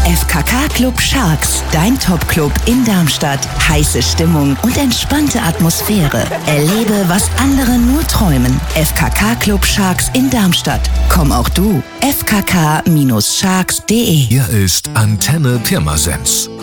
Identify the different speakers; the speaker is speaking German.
Speaker 1: FKK Club Sharks, dein Top-Club in Darmstadt. Heiße Stimmung und entspannte Atmosphäre. Erlebe, was andere nur träumen. FKK Club Sharks in Darmstadt. Komm auch du. fkk-sharks.de.
Speaker 2: Hier ist Antenne Pirmasens.